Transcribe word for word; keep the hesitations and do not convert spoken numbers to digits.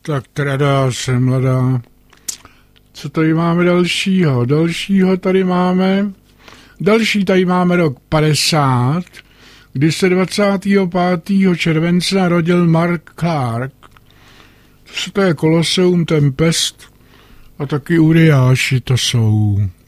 Tak teda jsem mladá. Co tady máme dalšího? Dalšího tady máme... Další tady máme rok padesát, kdy se dvacátého pátého července narodil Mark Clark. To je Colosseum, Tempest a taky Uriáši to jsou.